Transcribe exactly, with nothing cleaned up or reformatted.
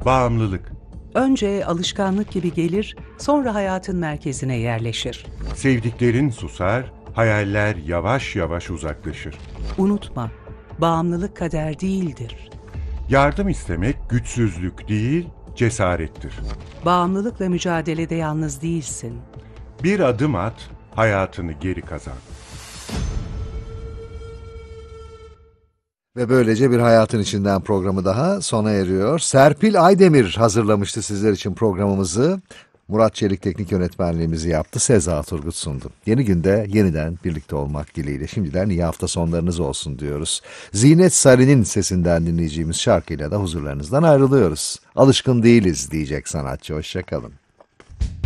Bağımlılık. Önce alışkanlık gibi gelir, sonra hayatın merkezine yerleşir. Sevdiklerin susar, hayaller yavaş yavaş uzaklaşır. Unutma, bağımlılık kader değildir. Yardım istemek güçsüzlük değil, cesarettir. Bağımlılıkla mücadelede yalnız değilsin. Bir adım at, hayatını geri kazan. Ve böylece bir Hayatın İçinden programı daha sona eriyor. Serpil Aydemir hazırlamıştı sizler için programımızı. Murat Çelik teknik yönetmenliğimizi yaptı. Seza Turgut sundu. Yeni günde yeniden birlikte olmak dileğiyle. Şimdiden iyi hafta sonlarınız olsun diyoruz. Zinet Salih'in sesinden dinleyeceğimiz şarkıyla da huzurlarınızdan ayrılıyoruz. Alışkın değiliz diyecek sanatçı. Hoşça kalın.